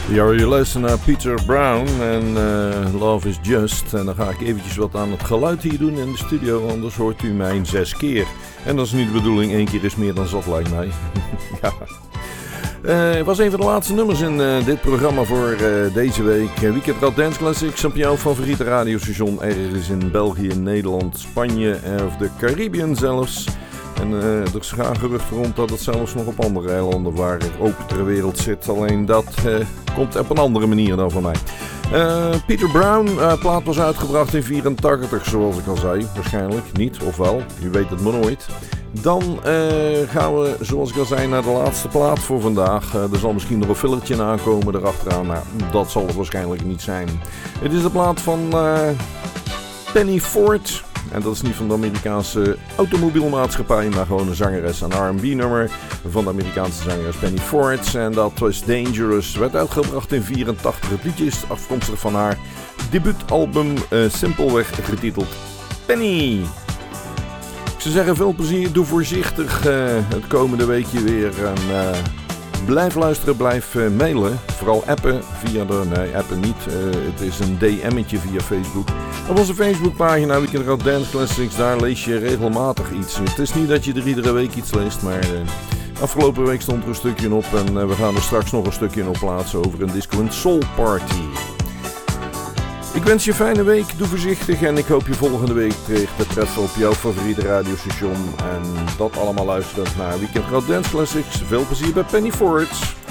Ja, je luistert naar Peter Brown en Love is Just. En dan ga ik eventjes wat aan het geluid hier doen in de studio, anders hoort u mij 6 keer. En dat is niet de bedoeling, 1 keer is meer dan zat lijkt mij. Ja. Het was een van de laatste nummers in dit programma voor deze week. Weekend Rad Dance Classics op jouw favoriete radiostation ergens in België, Nederland, Spanje of de Caribbean zelfs. En er gaan geruchten rond dat het zelfs nog op andere eilanden waar er ook ter wereld zit. Alleen dat komt op een andere manier dan van mij. Peter Brown, plaat was uitgebracht in 1984, zoals ik al zei. Waarschijnlijk niet, of wel, u weet het maar nooit. Dan gaan we, zoals ik al zei, naar de laatste plaat voor vandaag. Er zal misschien nog een fillertje aankomen erachteraan, maar dat zal het waarschijnlijk niet zijn. Het is de plaat van Penny Ford. En dat is niet van de Amerikaanse automobielmaatschappij, maar gewoon een zangeres, een R&B-nummer van de Amerikaanse zangeres Penny Ford. En dat was Dangerous, werd uitgebracht in 1984. Het liedje is afkomstig van haar debuutalbum, simpelweg getiteld Penny. Ik zou zeggen, veel plezier, doe voorzichtig het komende weekje weer. En blijf luisteren, blijf mailen. Vooral appen via de... Nee, appen niet. Het is een DM'tje via Facebook. Op onze Facebookpagina Weekend Rad Dance Classics, daar lees je regelmatig iets. Het is niet dat je er iedere week iets leest, maar afgelopen week stond er een stukje op. En we gaan er straks nog een stukje in opplaatsen over een disco en soul party. Ik wens je een fijne week, doe voorzichtig en ik hoop je volgende week terug te treffen op jouw favoriete radiostation. En dat allemaal luisterend naar Weekend Rad Dance Classics. Veel plezier bij Penny Ford.